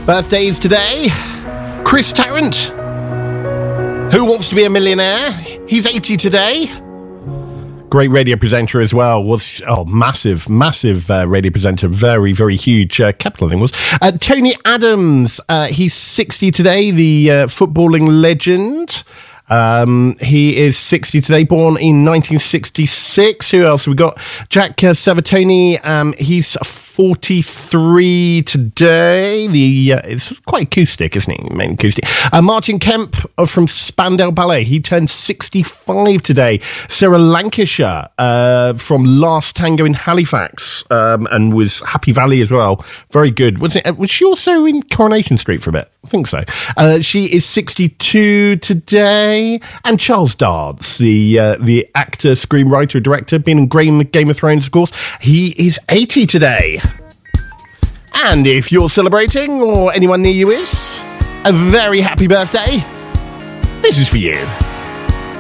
Birthdays today. Chris Tarrant. Who Wants to Be a Millionaire? He's 80 today. Great radio presenter as well. Was massive radio presenter. Very, very huge. Capital, I think was. Tony Adams. He's 60 today. The footballing legend. He is 60 today, born in 1966. Who else have we got? Jack Savatoni. He's 43 today. It's quite acoustic, isn't it? Main acoustic. Martin Kemp from Spandau Ballet. He turned 65 today. Sarah Lancashire from Last Tango in Halifax and was Happy Valley as well. Very good. Was she also in Coronation Street for a bit? I think so. She is 62 today. And Charles Dance, the actor, screenwriter, director, been in Game of Thrones, of course. He is 80 today. And if you're celebrating, or anyone near you is, a very happy birthday, this is for you.